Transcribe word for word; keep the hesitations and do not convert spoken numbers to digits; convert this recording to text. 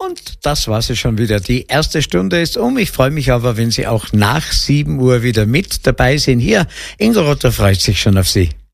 Und das war's schon wieder. Die erste Stunde ist um. Ich freue mich aber, wenn Sie auch nach sieben Uhr wieder mit dabei sind. Hier, Ingo Rotter freut sich schon auf Sie.